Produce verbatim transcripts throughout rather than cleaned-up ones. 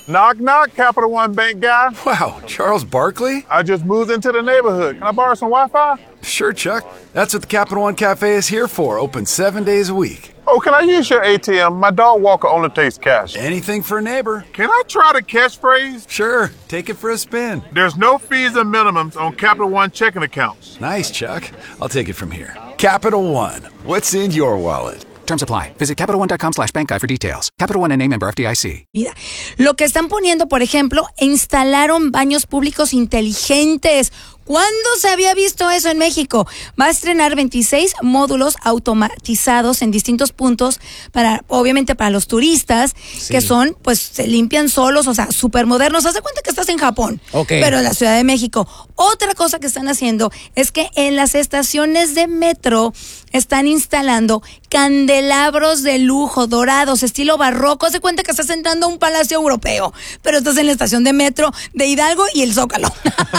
Knock, knock, Capital One Bank guy. Wow, Charles Barkley? I just moved into the neighborhood. Can I borrow some Wi-Fi? Sure, Chuck. That's what the Capital One Cafe is here for, open seven days a week. Oh, can I use your A T M? My dog Walker only takes cash. Anything for a neighbor. Can I try the catchphrase? Sure, take it for a spin. There's no fees and minimums on Capital One checking accounts. Nice, Chuck. I'll take it from here. Capital One, what's in your wallet? Terms apply. Visit CapitalOne.com slash bank guide for details. Capital One N A member F D I C. Mira, lo que están poniendo, por ejemplo, instalaron baños públicos inteligentes. ¿Cuándo se había visto eso en México? Va a estrenar veintiséis módulos automatizados en distintos puntos para, obviamente, para los turistas, sí. que son, pues, se limpian solos, o sea, súper modernos. Haz de cuenta que estás en Japón, okay. pero en la Ciudad de México. Otra cosa que están haciendo es que en las estaciones de metro están instalando candelabros de lujo, dorados, estilo barroco. Haz de cuenta que estás entrando a un palacio europeo, pero estás en la estación de metro de Hidalgo y el Zócalo.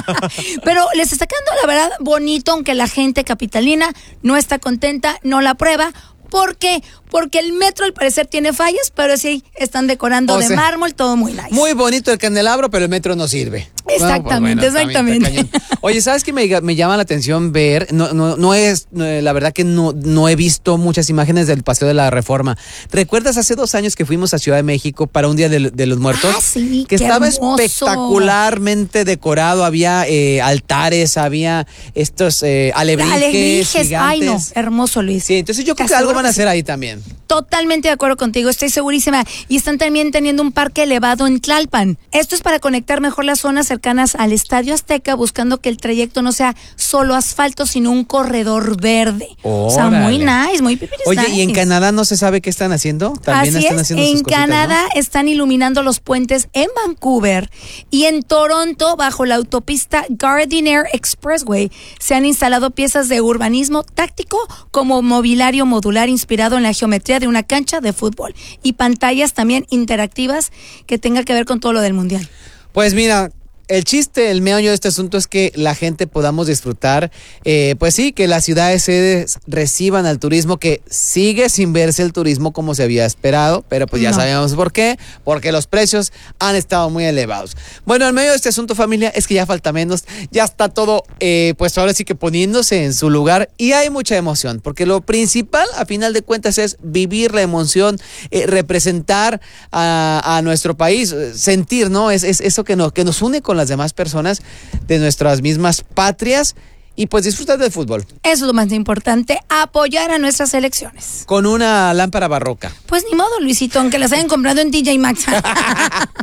Pero les está quedando, la verdad, bonito, aunque la gente capitalina no está contenta, no la aprueba. ¿Por qué? Porque el metro al parecer tiene fallas, pero sí están decorando o de sea, mármol, todo muy nice. Muy bonito el candelabro, pero el metro no sirve. Exactamente, no, pues bueno, exactamente. Oye, ¿sabes qué me, me llama la atención ver? No, no, no es, no, la verdad que no, no he visto muchas imágenes del Paseo de la Reforma. ¿Recuerdas hace dos años que fuimos a Ciudad de México para un Día de, de los Muertos? Ah, sí, que qué estaba hermoso. Espectacularmente decorado, había eh, altares, había estos eh, alebrijes, alebrijes gigantes. Ay, no, hermoso, Luis. Sí, entonces yo creo que algo van a hacer ahí también. Totalmente de acuerdo contigo, estoy segurísima. Y están también teniendo un parque elevado en Tlalpan. Esto es para conectar mejor las zonas cercanas al Estadio Azteca, buscando que el trayecto no sea solo asfalto, sino un corredor verde. Órale. O sea, muy nice, muy pipiris Oye, nice. ¿y en Canadá no se sabe qué están haciendo? También Así están es, haciendo en sus cositas, Canadá, ¿no? están iluminando los puentes en Vancouver y en Toronto, bajo la autopista Gardiner Expressway, se han instalado piezas de urbanismo táctico como mobiliario modular inspirado en la geometría de una cancha de fútbol y pantallas también interactivas que tenga que ver con todo lo del mundial. Pues mira, el chiste, el meollo de este asunto es que la gente podamos disfrutar, eh, pues sí, que las ciudades sedes reciban al turismo, que sigue sin verse el turismo como se había esperado, pero pues ya no. sabemos por qué, porque los precios han estado muy elevados. Bueno, el meollo de este asunto, familia, es que ya falta menos, ya está todo, eh, pues ahora sí que poniéndose en su lugar y hay mucha emoción, porque lo principal, a final de cuentas, es vivir la emoción, eh, representar a, a nuestro país, sentir, ¿no? Es, es eso que nos, que nos une con las demás personas de nuestras mismas patrias y pues disfrutar del fútbol. Eso es lo más importante, apoyar a nuestras selecciones. Con una lámpara barroca. Pues ni modo, Luisito, aunque las hayan comprado en D J Maxx.